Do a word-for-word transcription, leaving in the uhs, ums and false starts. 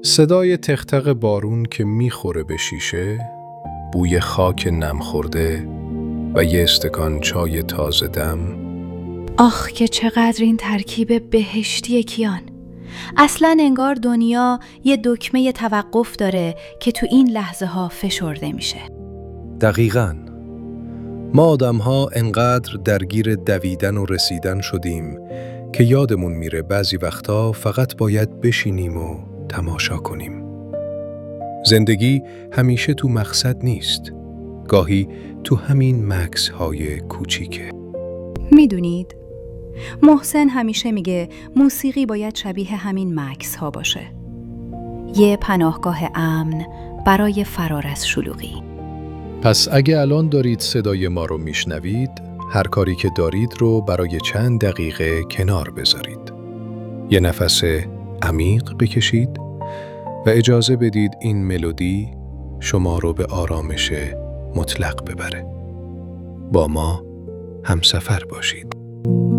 صدای تق-تق بارون که میخوره به شیشه، بوی خاک نم خورده و یه استکان چای تازه دم. آخ که چقدر این ترکیب بهشتی کیان. اصلاً انگار دنیا یه دکمه توقف داره که تو این لحظه ها فشرده میشه. دقیقاً. ما آدم ها انقدر درگیر دویدن و رسیدن شدیم که یادمون میره بعضی وقتا فقط باید بشینیم و تماشا کنیم. زندگی همیشه تو مقصد نیست. گاهی تو همین مکث های کوچیکه. میدونید؟ محسن همیشه میگه موسیقی باید شبیه همین مکث ها باشه. یه پناهگاه امن برای فرار از شلوغی. پس اگه الان دارید صدای ما رو میشنوید، هر کاری که دارید رو برای چند دقیقه کنار بذارید. یه نفس عمیق بکشید و اجازه بدید این ملودی شما رو به آرامش مطلق ببره. با ما همسفر باشید.